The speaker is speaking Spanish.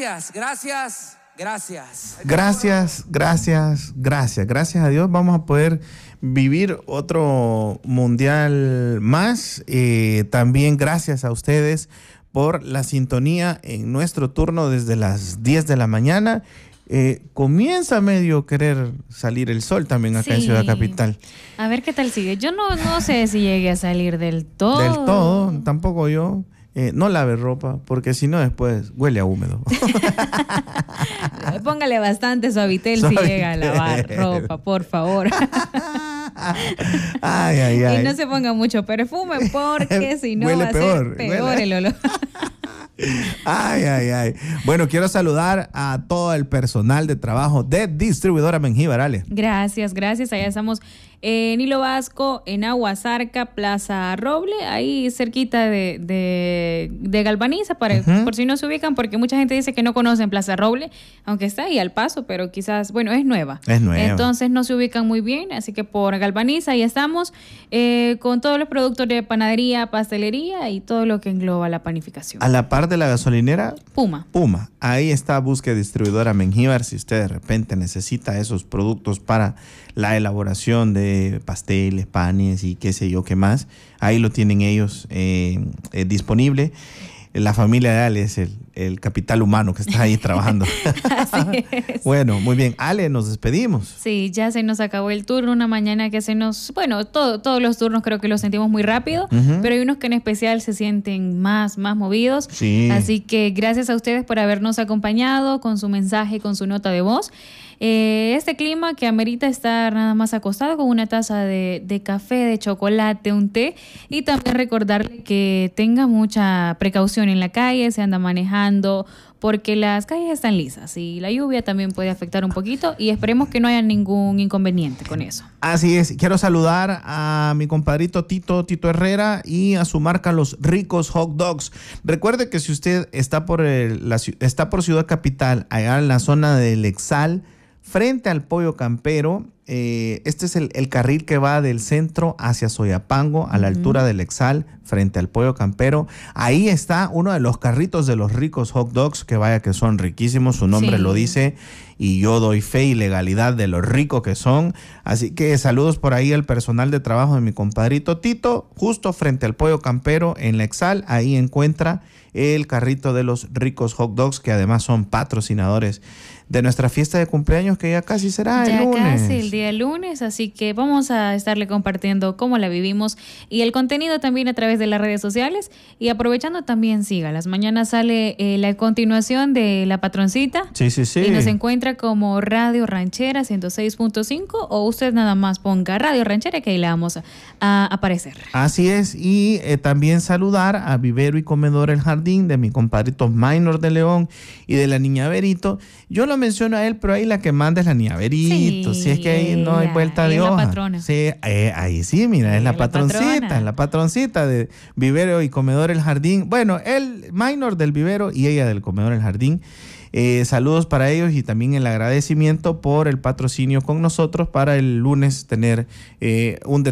Gracias. Gracias a Dios vamos a poder vivir otro mundial más. También gracias a ustedes por la sintonía en nuestro turno desde las 10 de la mañana. Comienza a medio querer salir el sol también acá en Ciudad Capital. A ver qué tal sigue. Yo no sé si llegue a salir del todo. Del todo, tampoco yo. No lave ropa, porque si no después huele a húmedo. Póngale bastante Suavitel si llega a lavar ropa, por favor. Y no se ponga mucho perfume, porque si no huele va peor, a ser peor el olor. Bueno, quiero saludar a todo el personal de trabajo de Distribuidora Mengíbar, Ale. Gracias. Allá estamos en Hilo Vasco, en Aguasarca, Plaza Roble, ahí cerquita de Galvaniza, por si no se ubican, porque mucha gente dice que no conocen Plaza Roble, aunque está ahí al paso, pero quizás, bueno, es nueva. Entonces no se ubican muy bien, así que por Galvaniza ahí estamos con todos los productos de panadería, pastelería y todo lo que engloba la panificación. A la par de la gasolinera Puma. Ahí está, busque Distribuidora Mengíbar si usted de repente necesita esos productos para la elaboración de pasteles, panes y qué sé yo qué más. Ahí lo tienen ellos disponible. La familia de Ale es el capital humano que está ahí trabajando. Así es. Bueno, muy bien. Ale, nos despedimos. Sí, ya se nos acabó el turno, una mañana que todos los turnos creo que los sentimos muy rápido, pero hay unos que en especial se sienten más movidos. Sí. Así que gracias a ustedes por habernos acompañado con su mensaje, con su nota de voz. Este clima que amerita estar nada más acostado con una taza de café, de chocolate, un té, y también recordarle que tenga mucha precaución en la calle, se anda manejando, porque las calles están lisas y la lluvia también puede afectar un poquito, y esperemos que no haya ningún inconveniente con eso. Así es, quiero saludar a mi compadrito Tito Herrera y a su marca Los Ricos Hot Dogs. Recuerde que si usted está por Ciudad Capital, allá en la zona del Exal, frente al Pollo Campero, este es el carril que va del centro hacia Soyapango, a la altura del Exal, frente al Pollo Campero. Ahí está uno de los carritos de Los Ricos Hot Dogs, que vaya que son riquísimos, su nombre lo dice, y yo doy fe y legalidad de lo rico que son. Así que saludos por ahí al personal de trabajo de mi compadrito Tito, justo frente al Pollo Campero en la Exal. Ahí encuentra el carrito de Los Ricos Hot Dogs, que además son patrocinadores de nuestra fiesta de cumpleaños, que ya casi será el lunes. Ya casi el día lunes, así que vamos a estarle compartiendo cómo la vivimos y el contenido también a través de las redes sociales, y aprovechando también sígalas. Mañana sale la continuación de La Patroncita. Sí. Y nos encuentra como Radio Ranchera 106.5, o usted nada más ponga Radio Ranchera que ahí le vamos a aparecer. Así es, y también saludar a Vivero y Comedor El Jardín, de mi compadrito Minor de León y de la niña Verito. Yo lo menciono a él, pero ahí la que manda es la niña Verito. Si es que ahí no hay vuelta de hoja. Es la patrona. Sí, ahí sí, mira, es la patroncita, la patroncita de Vivero y Comedor El Jardín. Bueno, el Minor del Vivero y ella del Comedor El Jardín. Saludos para ellos, y también el agradecimiento por el patrocinio con nosotros para el lunes tener un